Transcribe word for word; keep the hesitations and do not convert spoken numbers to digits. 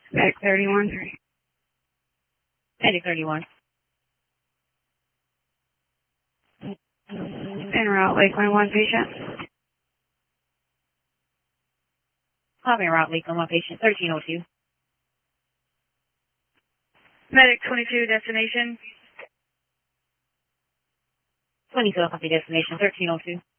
Medic thirty-one. Medic thirty-one. En route, Lakeland one patient. Copy route, Lakeland one patient, thirteen oh two. Medic twenty-two, destination. twenty-two, copy destination, thirteen oh two.